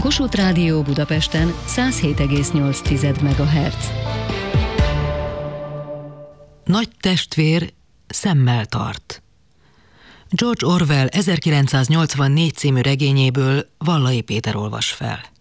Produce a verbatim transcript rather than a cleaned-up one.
Kossuth Rádió Budapesten száz hét egész nyolc megahertz. Nagy testvér szemmel tart. George Orwell ezerkilencszáznyolcvannégy című regényéből Vallai Péter olvas fel.